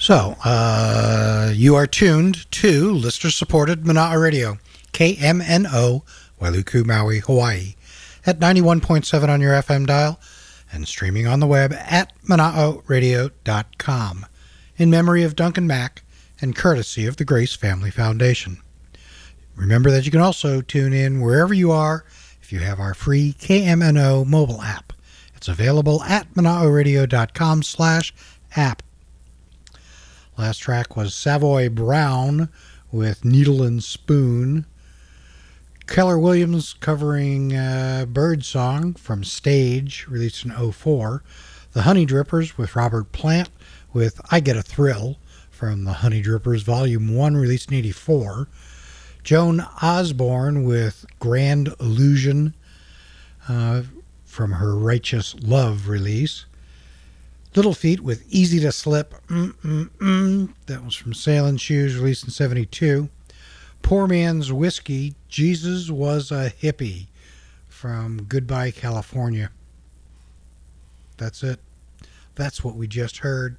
You are tuned to listener-supported Mana'a Radio, KMNO, Wailuku, Maui, Hawaii, at 91.7 on your FM dial and streaming on the web at mana'aradio.com, in memory of Duncan Mack and courtesy of the Grace Family Foundation. Remember that you can also tune in wherever you are if you have our free KMNO mobile app. It's available at mana'aradio.com/app. Last track was Savoy Brown with Needle and Spoon. Keller Williams covering Bird Song from Stage, released in 2004. The Honey Drippers with Robert Plant with I Get a Thrill from the Honey Drippers Volume 1, released in 1984. Joan Osborne with Grand Illusion from her Righteous Love release. Little Feat with Easy to Slip, that was from Sailin' Shoes, released in 1972. Poor Man's Whiskey, Jesus Was a Hippie from Goodbye California. That's it. That's what we just heard.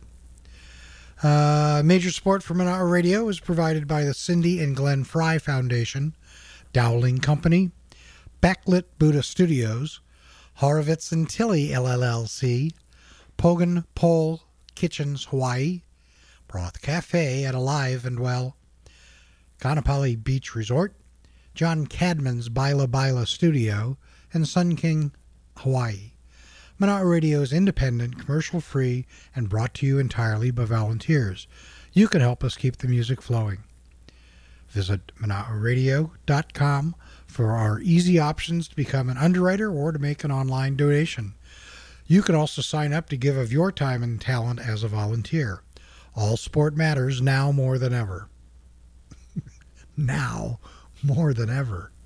Major support for Mana'a Radio is provided by the Cindy and Glenn Fry Foundation, Dowling Company, Backlit Buddha Studios, Horowitz and Tilly LLC, Pogan Pole Kitchens Hawaii, Broth Cafe at Alive and Well, Kaanapali Beach Resort, John Cadman's Baila Baila Studio, and Sun King Hawaii. Mana'a Radio is independent, commercial-free, and brought to you entirely by volunteers. You can help us keep the music flowing. Visit mana'aradio.com for our easy options to become an underwriter or to make an online donation. You can also sign up to give of your time and talent as a volunteer. All sport matters now more than ever. Now more than ever.